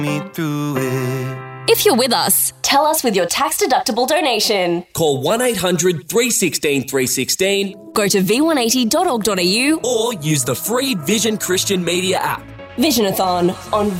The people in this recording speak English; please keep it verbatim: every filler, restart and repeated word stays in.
me through it. If you're with us, tell us with your tax-deductible donation. Call one eight hundred three one six three one six Go to v one eighty dot org dot a u or use the free Vision Christian Media app. Visionathon on